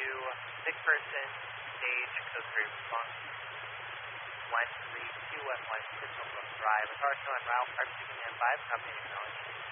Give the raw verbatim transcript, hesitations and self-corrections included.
two, six person, stage, code three response. one three two one one, Crystal Drive, with Arsenal and Ralph, Arctic Command five, copy and acknowledge.